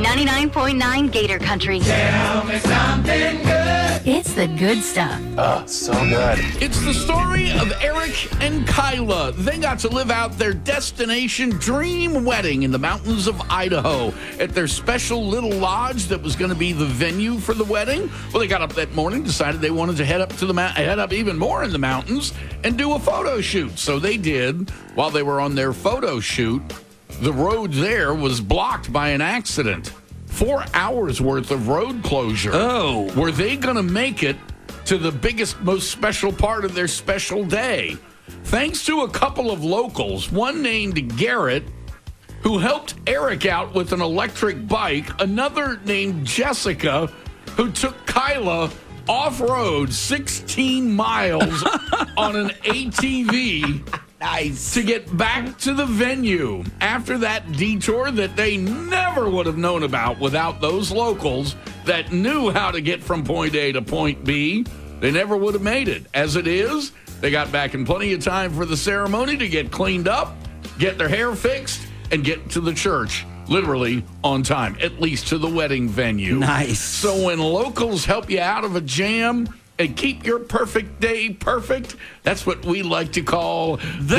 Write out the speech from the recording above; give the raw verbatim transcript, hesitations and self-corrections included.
ninety-nine point nine Gator Country. Tell me something good. It's the good stuff. Oh, so good. It's the story of Eric and Kyla. They got to live out their destination dream wedding in the mountains of Idaho at their special little lodge that was going to be the venue for the wedding. Well, they got up that morning, decided they wanted to head up to the mount, head up even more in the mountains and do a photo shoot. So they did. While they were on their photo shoot, the road there was blocked by an accident. Four hours worth of road closure. Oh. Were they going to make it to the biggest, most special part of their special day? Thanks to a couple of locals, one named Garrett, who helped Eric out with an electric bike, another named Jessica, who took Kyla off-road sixteen miles on an A T V. Nice. To get back to the venue after that detour that they never would have known about without those locals that knew how to get from point A to point B. They never would have made it. As it is, they got back in plenty of time for the ceremony to get cleaned up, get their hair fixed, and get to the church literally on time, at least to the wedding venue. Nice. So when locals help you out of a jam and keep your perfect day perfect, that's what we like to call the